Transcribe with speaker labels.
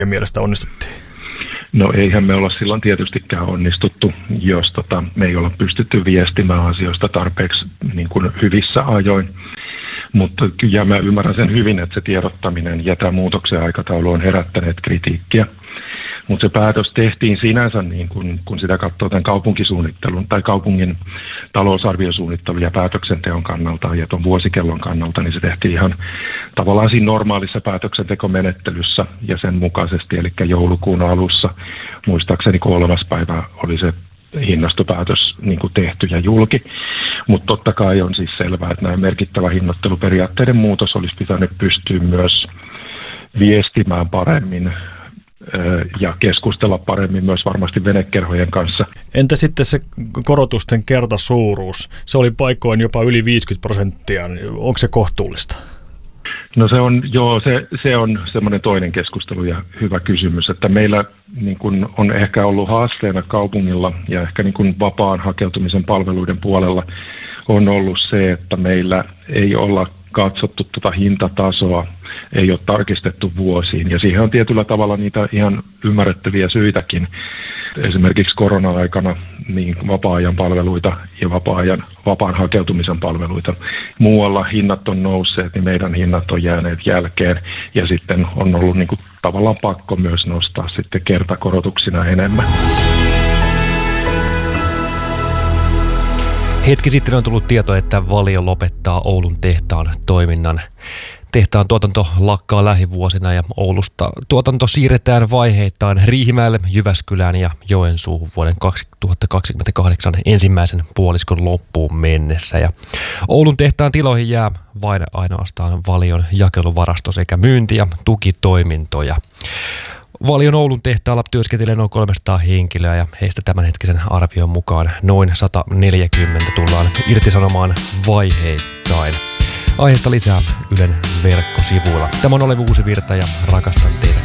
Speaker 1: mielestä onnistuttiin?
Speaker 2: No eihän me olla silloin tietystikään onnistuttu, jos me ei olla pystytty viestimään asioista tarpeeksi niin kuin hyvissä ajoin. Mutta kyllä mä ymmärrän sen hyvin, että se tiedottaminen ja tämä muutoksen aikataulu on herättäneet kritiikkiä. Mutta se päätös tehtiin sinänsä, niin kun sitä katsoo tämän kaupunkisuunnittelun tai kaupungin talousarviosuunnittelun ja päätöksenteon kannalta ja tuon vuosikellon kannalta, niin se tehtiin ihan tavallaan siinä normaalissa päätöksentekomenettelyssä ja sen mukaisesti, eli joulukuun alussa, muistaakseni 3. päivä oli se hinnastopäätös niin kuin tehty ja julki, mutta totta kai on siis selvää, että nämä merkittävä hinnoitteluperiaatteiden muutos olisi pitänyt pystyä myös viestimään paremmin ja keskustella paremmin myös varmasti venekerhojen kanssa.
Speaker 1: Entä sitten se korotusten kertasuuruus? Se oli paikoin jopa yli 50%. Onko se kohtuullista?
Speaker 2: No se on semmoinen toinen keskustelu ja hyvä kysymys, että meillä niin kun on ehkä ollut haasteena kaupungilla ja ehkä niin kun vapaan hakeutumisen palveluiden puolella on ollut se, että meillä ei olla katsottu hintatasoa, ei ole tarkistettu vuosiin ja siihen on tietyllä tavalla niitä ihan ymmärrettäviä syitäkin. Esimerkiksi korona-aikana niin vapaa-ajan palveluita ja vapaan hakeutumisen palveluita. Muualla hinnat on nousseet, niin meidän hinnat on jääneet jälkeen ja sitten on ollut niin kuin tavallaan pakko myös nostaa sitten kertakorotuksina enemmän.
Speaker 3: Hetki sitten on tullut tieto, että Valio lopettaa Oulun tehtaan toiminnan. Tehtaan tuotanto lakkaa lähivuosina ja Oulusta tuotanto siirretään vaiheittain Riihimäelle, Jyväskylään ja Joensuuhun vuoden 2028 ensimmäisen puoliskon loppuun mennessä. Ja Oulun tehtaan tiloihin jää vain ainoastaan Valion jakeluvarasto sekä myynti- ja tukitoimintoja. Valion Oulun tehtaalla työskentelee noin 300 henkilöä ja heistä tämänhetkisen arvion mukaan noin 140 tullaan irtisanomaan vaiheittain. Aiheesta lisää Ylen verkkosivuilla. Tämä on Olevi Uusivirta ja rakastan teitä